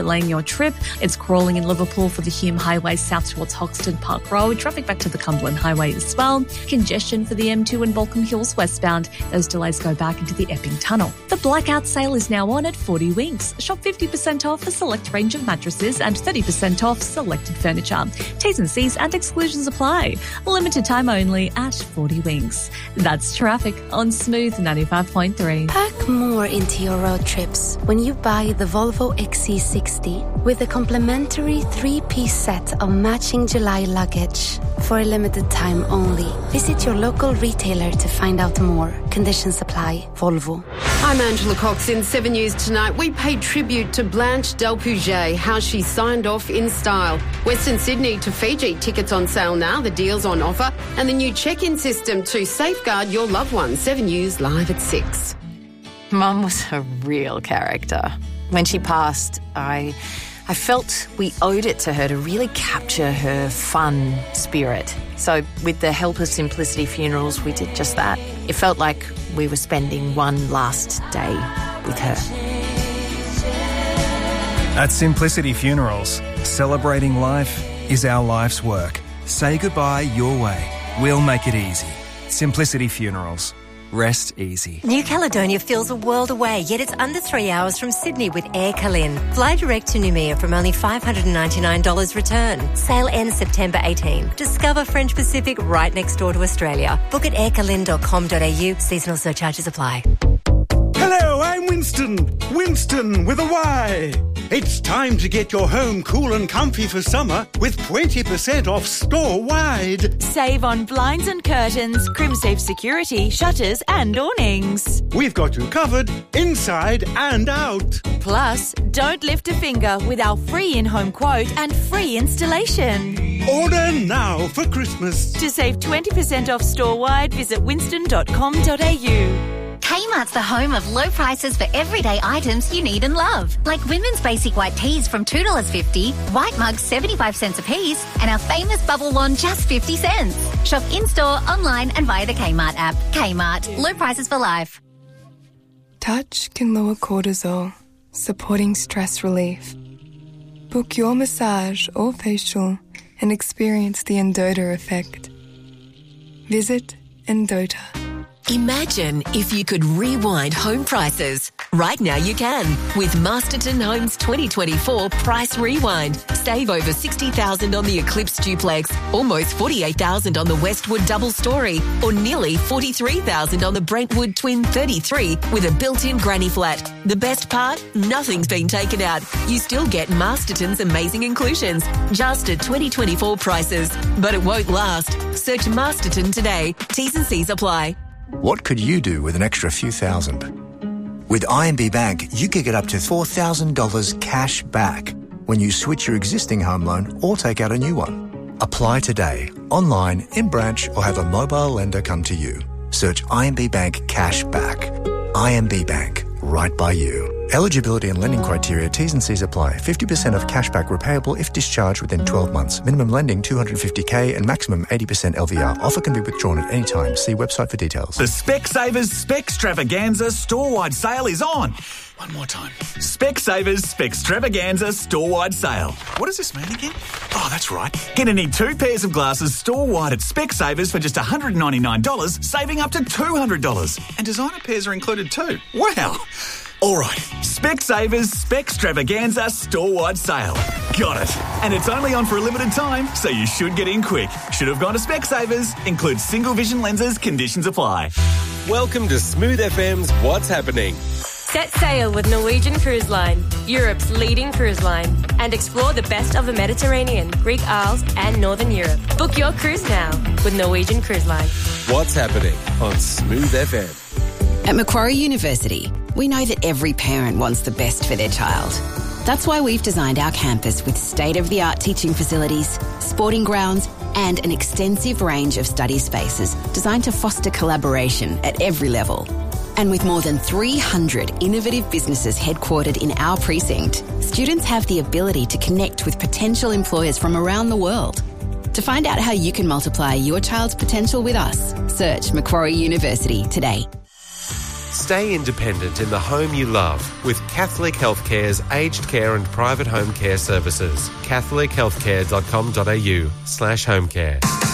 Delaying your trip, it's crawling in Liverpool for the Hume Highway south towards Hoxton Park Road. Traffic back to the Cumberland Highway as well. Congestion for the M2 and Balcombe Hills westbound. Those delays go back into the Epping Tunnel. The blackout sale is now on at 40 Winks. Shop 50% off a select range of mattresses and 30% off selected furniture. T's and C's and exclusions apply. Limited time only at 40 Winks. That's traffic on Smooth 95.3. Pack more into your road trips when you buy the Volvo XC60 with a complimentary 3-piece set of matching July luggage for a limited time only. Visit your local retailer to find out more. Conditions apply. Volvo. I'm Angela Cox in 7 News Tonight. We paid tribute to Blanche Delpouget, how she signed off in style. Western Sydney to Fiji, tickets on sale now, the deal's on offer, and the new check-in system to safeguard your loved ones. 7 News live at 6. Mum was a real character. When she passed, I felt we owed it to her to really capture her fun spirit. So with the help of Simplicity Funerals, we did just that. It felt like we were spending one last day with her. At Simplicity Funerals, celebrating life is our life's work. Say goodbye your way. We'll make it easy. Simplicity Funerals. Rest easy. New Caledonia feels a world away, yet it's under 3 hours from Sydney with Air Calin. Fly direct to Noumea from only $599 return. Sale ends September 18. Discover French Pacific right next door to Australia. Book at aircalin.com.au. Seasonal surcharges apply. Hello, I'm Winston. Winston with a Y. It's time to get your home cool and comfy for summer with 20% off store-wide. Save on blinds and curtains, Crimsafe security, shutters and awnings. We've got you covered inside and out. Plus, don't lift a finger with our free in-home quote and free installation. Order now for Christmas. To save 20% off store-wide, visit winston.com.au. Kmart's the home of low prices for everyday items you need and love. Like women's basic white tees from $2.50, white mugs 75 cents a piece, and our famous bubble wand just 50 cents. Shop in-store, online and via the Kmart app. Kmart, low prices for life. Touch can lower cortisol, supporting stress relief. Book your massage or facial and experience the Endota effect. Visit Endota. Imagine if you could rewind home prices. Right now you can with Masterton Homes 2024 Price Rewind. Save over $60,000 on the Eclipse Duplex, almost $48,000 on the Westwood Double Story, or nearly $43,000 on the Brentwood Twin 33 with a built-in granny flat. The best part? Nothing's been taken out. You still get Masterton's amazing inclusions, just at 2024 prices. But it won't last. Search Masterton today. T's and C's apply. What could you do with an extra few thousand? With IMB Bank, you could get up to $4,000 cash back when you switch your existing home loan or take out a new one. Apply today, online, in branch, or have a mobile lender come to you. Search IMB Bank Cash Back. IMB Bank, right by you. Eligibility and lending criteria, T's and C's apply. 50% of cashback repayable if discharged within 12 months. Minimum lending $250K and maximum 80% LVR. Offer can be withdrawn at any time. See website for details. The Specsavers Spextravaganza store-wide sale is on. One more time. Specsavers Spextravaganza store-wide sale. What does this mean again? Oh, that's right. Get any 2 pairs of glasses store-wide at Specsavers for just $199, saving up to $200. And designer pairs are included too. Wow. All right, Specsavers Spextravaganza store-wide sale. Got it. And it's only on for a limited time, so you should get in quick. Should have gone to Specsavers. Includes single vision lenses. Conditions apply. Welcome to Smooth FM's What's Happening. Set sail with Norwegian Cruise Line, Europe's leading cruise line, and explore the best of the Mediterranean, Greek Isles and Northern Europe. Book your cruise now with Norwegian Cruise Line. What's Happening on Smooth FM. At Macquarie University, we know that every parent wants the best for their child. That's why we've designed our campus with state-of-the-art teaching facilities, sporting grounds, and an extensive range of study spaces designed to foster collaboration at every level. And with more than 300 innovative businesses headquartered in our precinct, students have the ability to connect with potential employers from around the world. To find out how you can multiply your child's potential with us, search Macquarie University today. Stay independent in the home you love with Catholic Healthcare's aged care and private home care services. catholichealthcare.com.au/homecare.